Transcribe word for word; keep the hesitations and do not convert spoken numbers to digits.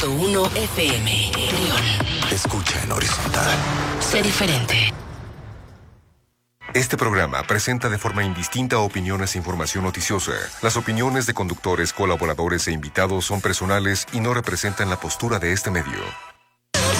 punto uno F M, León. Escucha en horizontal. Sé diferente. Este programa presenta de forma indistinta opiniones e información noticiosa. Las opiniones de conductores, colaboradores e invitados son personales y no representan la postura de este medio.